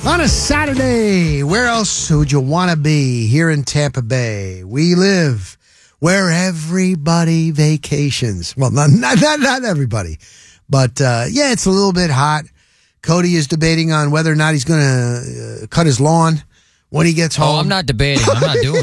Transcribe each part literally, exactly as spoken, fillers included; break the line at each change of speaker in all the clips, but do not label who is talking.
On a Saturday, where else would you want to be? Here in Tampa Bay. We live where everybody vacations. Well, not not not, not everybody, but uh, yeah, it's a little bit hot. Cody is debating on whether or not he's going to uh, cut his lawn when he gets home.
Oh, I'm not debating. I'm not doing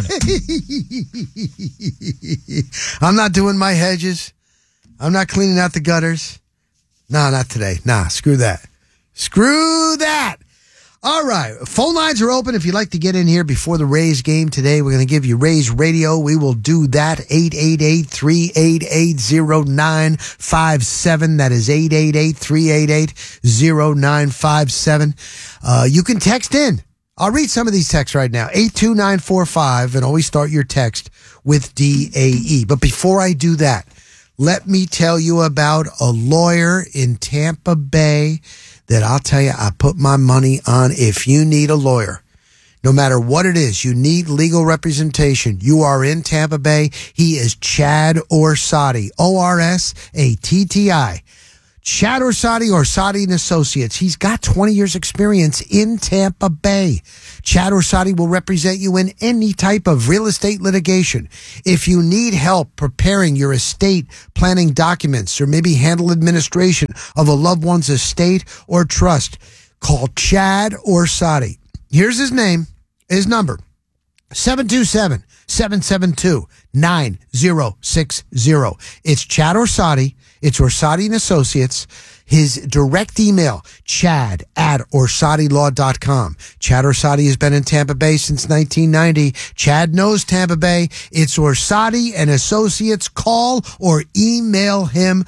it. I'm not doing my hedges. I'm not cleaning out the gutters. No, not today. Nah, screw that. Screw that. All right. Phone lines are open. If you'd like to get in here before the Rays game today, we're going to give you Rays radio. We will do that. eight eight eight, three eight eight, zero nine five seven. That is eight eight eight, three eight eight, zero nine five seven. Uh, you can text in. I'll read some of these texts right now. eight two nine four five, and always start your text with D A E. But before I do that, let me tell you about a lawyer in Tampa Bay that I'll tell you I put my money on. If you need a lawyer, no matter what it is, you need legal representation, you are in Tampa Bay. He is Chad Orsatti, O R S A T T I. Chad Orsatti, Orsatti and Associates. He's got twenty years experience in Tampa Bay. Chad Orsatti will represent you in any type of real estate litigation. If you need help preparing your estate planning documents or maybe handle administration of a loved one's estate or trust, call Chad Orsatti. Here's his name, his number, seven two seven, seven seven two, nine zero six zero. It's Chad Orsatti. It's Orsatti and Associates. His direct email, chad at orsatti law dot com. Chad Orsatti has been in Tampa Bay since nineteen ninety. Chad knows Tampa Bay. It's Orsatti and Associates. Call or email him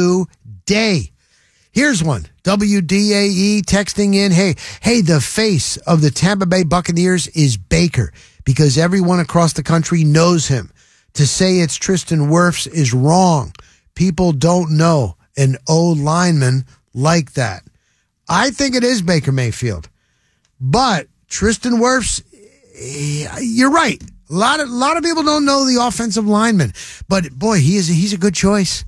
today. Here's one. W D A E texting in, hey, hey, the face of the Tampa Bay Buccaneers is Baker because everyone across the country knows him. To say it's Tristan Wirfs is wrong. People don't know an O-lineman like that. I think it is Baker Mayfield. But Tristan Wirfs, you're right. A lot of, a lot of people don't know the offensive lineman. But, boy, he is he's a good choice.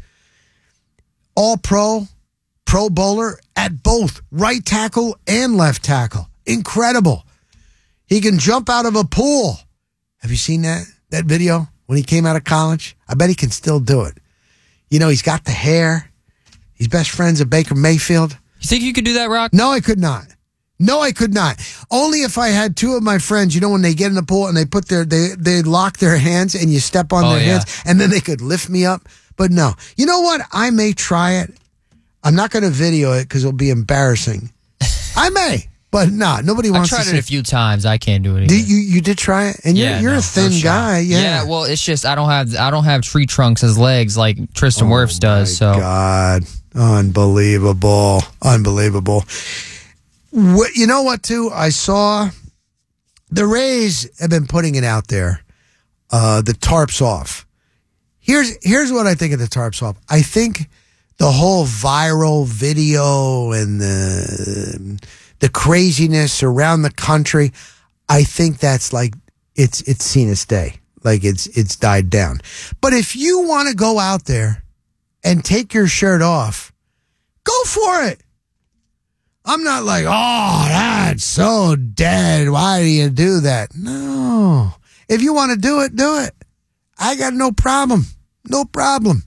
All-pro, pro bowler at both right tackle and left tackle. Incredible. He can jump out of a pool. Have you seen that, that video when he came out of college? I bet he can still do it. You know, he's got the hair. He's best friends with Baker Mayfield.
You think you could do that, Rock?
No, I could not. No, I could not. Only if I had two of my friends, you know, when they get in the pool and they put their, they, they lock their hands and you step on
oh,
their
yeah.
hands and then they could lift me up. But no. You know what? I may try it. I'm not going to video it because it'll be embarrassing. I may. But nah, nobody wants to
I tried
see.
it a few times. I can't do it.
Did you you did try it, and you're
yeah,
you're
no,
a thin
no
guy. Yeah.
Yeah. Well, it's just I don't have I don't have tree trunks as legs like Tristan
oh
Wirfs does.
My
so
God, unbelievable, unbelievable. What, you know what? Too, I saw the Rays have been putting it out there. Uh, the tarps off. Here's here's what I think of the tarps off. I think the whole viral video and the the craziness around the country, I think that's like it's it's seen its day. Like it's it's died down. But if you want to go out there and take your shirt off, go for it. I'm not like, oh, that's so dead. Why do you do that? No. If you want to do it, do it. I got no problem. No problem.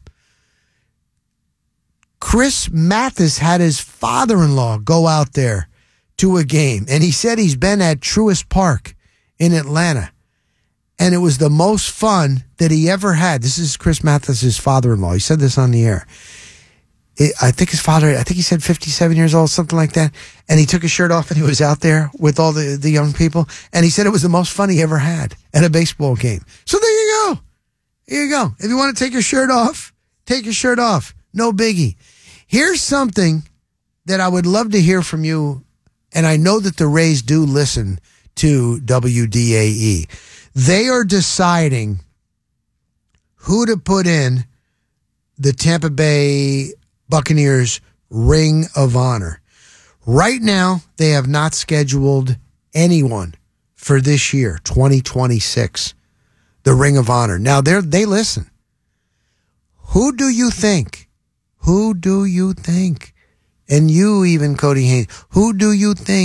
Chris Mathis had his father-in-law go out there to a game, and he said he's been at Truist Park in Atlanta, and it was the most fun that he ever had. This is Chris Mathis' father-in-law. He said this on the air. It, I think his father, I think he said fifty-seven years old, something like that, and he took his shirt off and he was out there with all the, the young people, and he said it was the most fun he ever had at a baseball game. So there you go. Here you go. If you want to take your shirt off, take your shirt off. No biggie. Here's something that I would love to hear from you, and I know that the Rays do listen to W D A E. They are deciding who to put in the Tampa Bay Buccaneers Ring of Honor. Right now, they have not scheduled anyone for this year, twenty twenty-six, the Ring of Honor. Now, they they listen. Who do you think? Who do you think? And you even, Cody Haynes, who do you think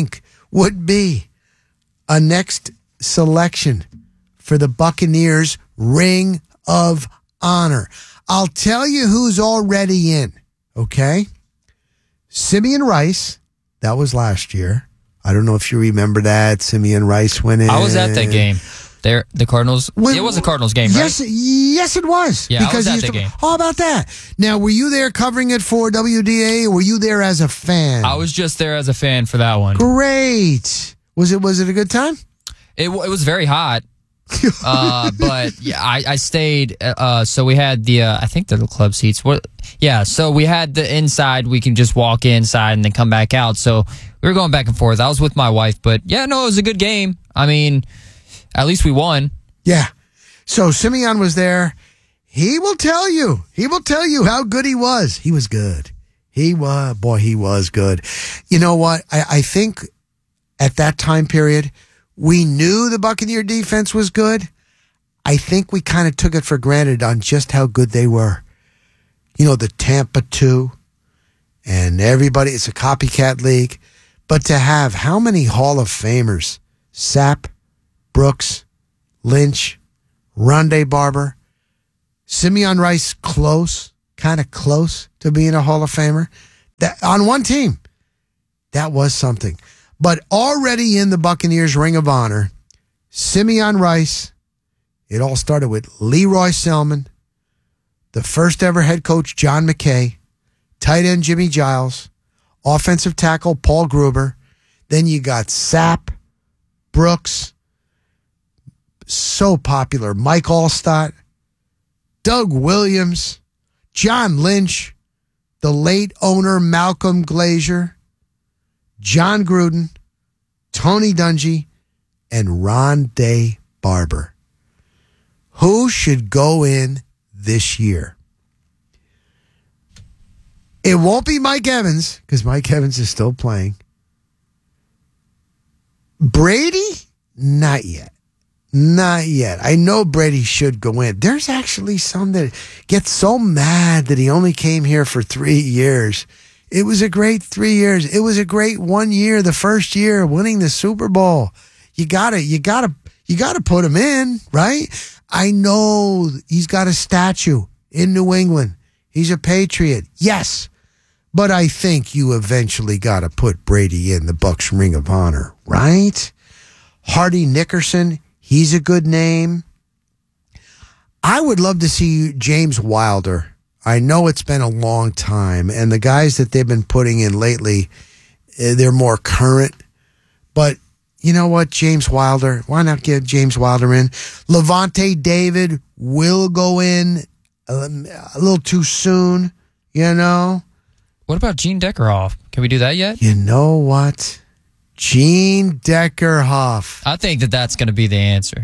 would be a next selection for the Buccaneers Ring of Honor. I'll tell you who's already in, okay? Simeon Rice, that was last year. I don't know if you remember that. Simeon Rice went in.
I was at that game. There, the Cardinals.
When,
it was a Cardinals game, right?
Yes, yes, it was.
Yeah,
because
I
he
was at
used
the
to,
game.
How about that? Now, were you there covering it for W D A, or were you there as a fan?
I was just there as a fan for that one.
Great. Was it was it a good time?
It, it was very hot. uh, but yeah, I, I stayed. Uh, so we had the uh, I think they're the club seats. What? Yeah. So we had the inside. We can just walk inside and then come back out. So we were going back and forth. I was with my wife, but yeah, no, it was a good game. I mean, at least we won.
Yeah. So Simeon was there. He will tell you. He will tell you how good he was. He was good. He was boy. He was good. You know what? I, I think at that time period, we knew the Buccaneer defense was good. I think we kind of took it for granted on just how good they were. You know, the Tampa two and everybody, it's a copycat league. But to have how many Hall of Famers? Sapp, Brooks, Lynch, Rondé Barber, Simeon Rice, close, kind of close to being a Hall of Famer. That on one team, that was something. But already in the Buccaneers Ring of Honor, Simeon Rice, it all started with Leroy Selman, the first ever head coach, John McKay, tight end, Jimmy Giles, offensive tackle, Paul Gruber. Then you got Sapp, Brooks, so popular, Mike Allstott, Doug Williams, John Lynch, the late owner, Malcolm Glazier, John Gruden, Tony Dungy, and Rondé Barber. Who should go in this year? It won't be Mike Evans, because Mike Evans is still playing. Brady? Not yet. Not yet. I know Brady should go in. There's actually some that get so mad that he only came here for three years. It was a great three years. It was a great one year, the first year, winning the Super Bowl. You gotta, you gotta, you gotta put him in, right? I know he's got a statue in New England. He's a Patriot. Yes. But I think you eventually gotta put Brady in the Bucs Ring of Honor, right? Hardy Nickerson, he's a good name. I would love to see James Wilder. I know it's been a long time, and the guys that they've been putting in lately, they're more current. But you know what, James Wilder, why not get James Wilder in? Levante David will go in a, a little too soon, you know?
What about Gene Deckerhoff? Can we do that yet?
You know what? Gene Deckerhoff.
I think that that's going to be the answer.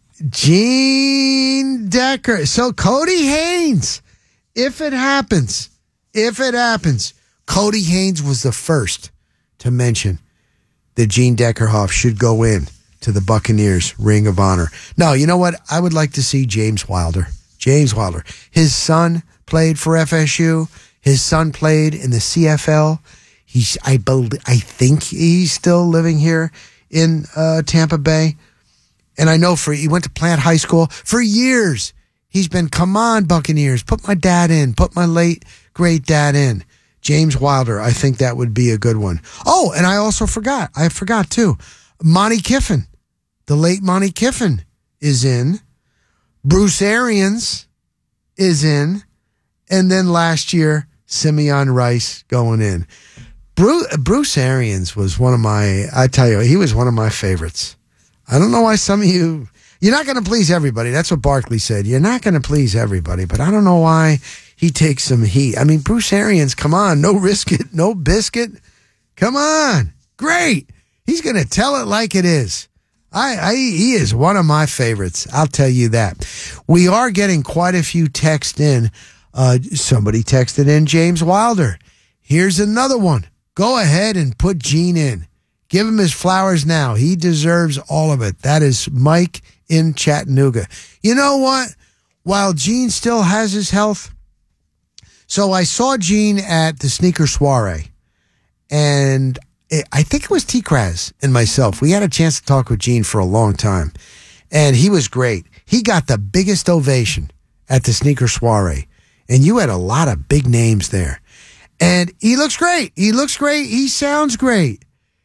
Gene Decker. So Cody Haynes. If it happens, if it happens, Cody Haynes was the first to mention that Gene Deckerhoff should go in to the Buccaneers Ring of Honor. No, you know what? I would like to see James Wilder. James Wilder. His son played for F S U. His son played in the C F L. He's, I believe, I think he's still living here in uh, Tampa Bay. And I know for he went to Plant High School for years. He's been, come on, Buccaneers, put my dad in, put my late, great dad in. James Wilder, I think that would be a good one. Oh, and I also forgot, I forgot too, Monty Kiffin, the late Monty Kiffin is in. Bruce Arians is in. And then last year, Simeon Rice going in. Bruce, Bruce Arians was one of my, I tell you, he was one of my favorites. I don't know why some of you... You're not going to please everybody. That's what Barkley said. You're not going to please everybody, but I don't know why he takes some heat. I mean, Bruce Arians, come on. No risket, no biscuit. Come on. Great. He's going to tell it like it is. I, I, he is one of my favorites. I'll tell you that. We are getting quite a few texts in. Uh, somebody texted in James Wilder. Here's another one. Go ahead and put Gene in. Give him his flowers now. He deserves all of it. That is Mike in Chattanooga. You know what? While Gene still has his health, so I saw Gene at the sneaker soiree, and I think it was T-Kraz and myself. We had a chance to talk with Gene for a long time, and he was great. He got the biggest ovation at the sneaker soiree, and you had a lot of big names there. And he looks great. He looks great. He sounds great.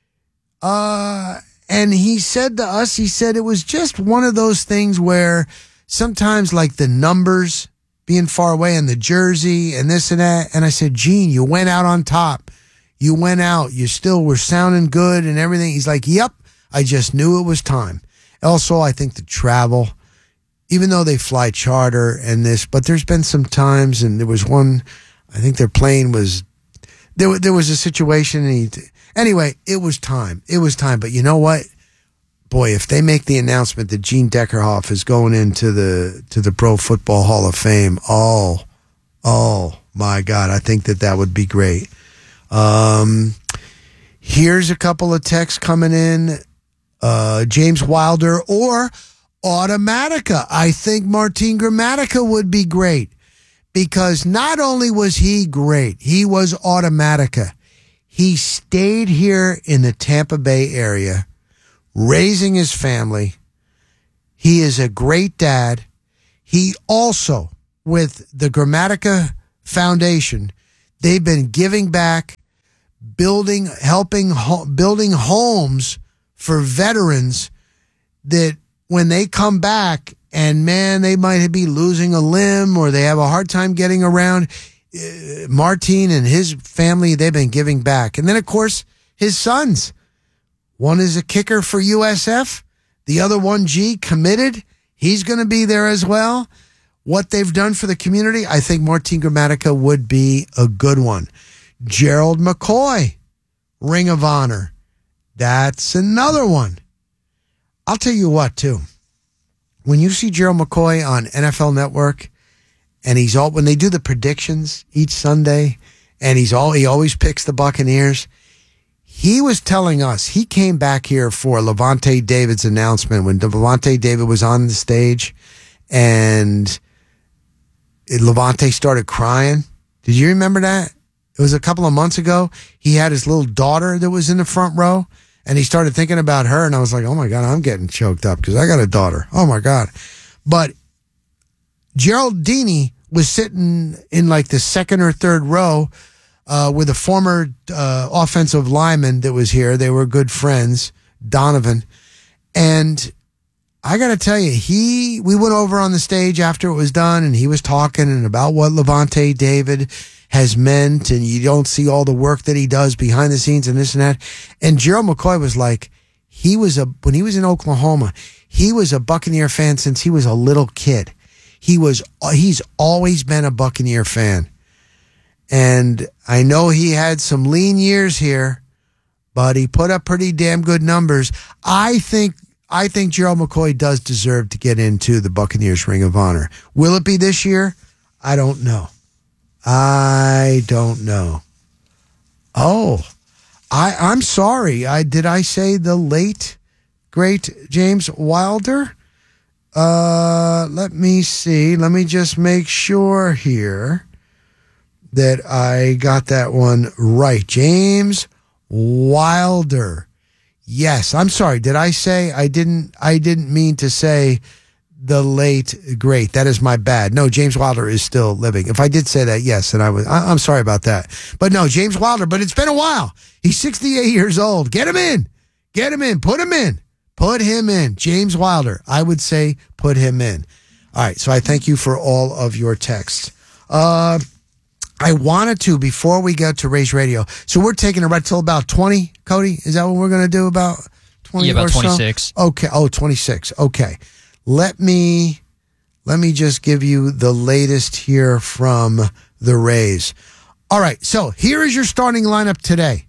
Uh, and he said to us, he said it was just one of those things where sometimes like the numbers being far away and the jersey and this and that. And I said, Gene, you went out on top. You went out. You still were sounding good and everything. He's like, yep, I just knew it was time. Also, I think the travel, even though they fly charter and this, but there's been some times, and there was one, I think their plane was, there, there was a situation. And he, anyway, it was time. It was time. But you know what? Boy, if they make the announcement that Gene Deckerhoff is going into the to the Pro Football Hall of Fame, oh, oh my God, I think that that would be great. Um, here's a couple of texts coming in. Uh, James Wilder or Automatica. I think Martin Gramatica would be great because not only was he great, he was Automatica. He stayed here in the Tampa Bay area, raising his family. He is a great dad. He also, with the Gramatica Foundation, they've been giving back, building, helping, ho- building homes for veterans that when they come back and, man, they might be losing a limb or they have a hard time getting around, uh, Martin and his family, they've been giving back. And then, of course, his sons. One is a kicker for U S F. The other one, G, committed. He's going to be there as well. What they've done for the community, I think Martin Gramatica would be a good one. Gerald McCoy, Ring of Honor. That's another one. I'll tell you what, too. When you see Gerald McCoy on N F L Network, and he's all, when they do the predictions each Sunday, and he's all, he always picks the Buccaneers. He was telling us, he came back here for Levante David's announcement when Levante David was on the stage and Levante started crying. Did you remember that? It was a couple of months ago. He had his little daughter that was in the front row and he started thinking about her. And I was like, oh my God, I'm getting choked up because I got a daughter. Oh my God. But Geraldini was sitting in like the second or third row Uh, with a former uh, offensive lineman that was here. They were good friends, Donovan. And I got to tell you, he, we went over on the stage after it was done and he was talking and about what Levante David has meant. And you don't see all the work that he does behind the scenes and this and that. And Gerald McCoy was like, he was a, when he was in Oklahoma, he was a Buccaneer fan since he was a little kid. He was, he's always been a Buccaneer fan. And I know he had some lean years here, but he put up pretty damn good numbers. I think I think Gerald McCoy does deserve to get into the Buccaneers Ring of Honor. Will it be this year? I don't know. I don't know. Oh, I, I'm sorry. I did I say the late, great James Wilder? Uh, let me see. Let me just make sure here that I got that one right. James Wilder. Yes, I'm sorry. Did I say I didn't I didn't mean to say the late great. That is my bad. No, James Wilder is still living. If I did say that, yes, and I was I, I'm sorry about that. But no, James Wilder, but it's been a while. He's sixty-eight years old. Get him in. Get him in. Put him in. Put him in. James Wilder. I would say put him in. All right, so I thank you for all of your texts. Uh I wanted to, before we go to Race Radio, so we're taking it right till about twenty, Cody? Is that what we're going to do, about twenty
yeah, about
or so?
twenty-six.
Okay, oh, twenty-six, okay. Let me, let me just give you the latest here from the Rays. All right, so here is your starting lineup today.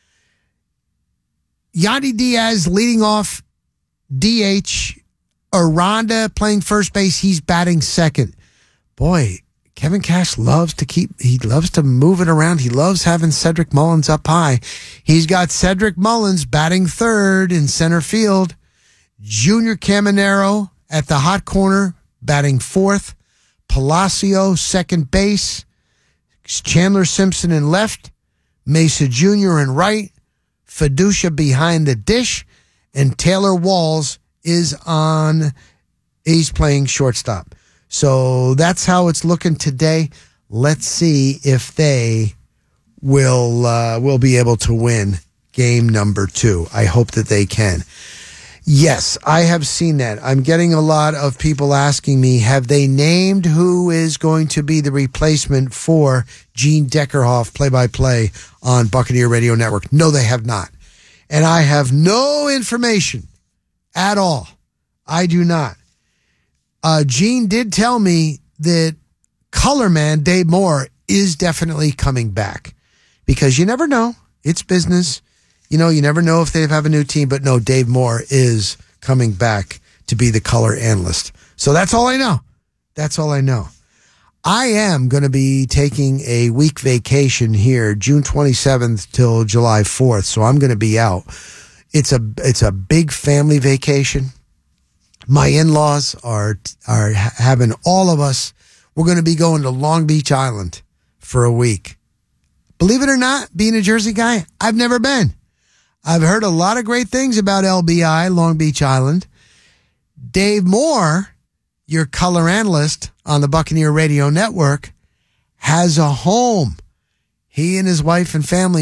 Yandy Diaz leading off, D H. Aranda playing first base, he's batting second. Boy, Kevin Cash loves to keep, he loves to move it around. He loves having Cedric Mullins up high. He's got Cedric Mullins batting third in center field. Junior Caminero at the hot corner batting fourth. Palacio second base. Chandler Simpson in left. Mesa Junior in right. Fiducia behind the dish, and Taylor Walls is on. He's playing shortstop. So that's how it's looking today. Let's see if they will uh, will be able to win game number two. I hope that they can. Yes, I have seen that. I'm getting a lot of people asking me, have they named who is going to be the replacement for Gene Deckerhoff play-by-play on Buccaneer Radio Network? No, they have not. And I have no information at all. I do not. Uh, Gene did tell me that color man Dave Moore is definitely coming back because you never know. It's business. You know, you never know if they have a new team, but no, Dave Moore is coming back to be the color analyst. So that's all I know. That's all I know. I am going to be taking a week vacation here, June twenty-seventh till July fourth. So I'm going to be out. It's a, it's a big family vacation. My in-laws are, are having all of us. We're going to be going to Long Beach Island for a week. Believe it or not, being a Jersey guy, I've never been. I've heard a lot of great things about L B I, Long Beach Island. Dave Moore, your color analyst on the Buccaneer Radio Network, has a home. He and his wife and family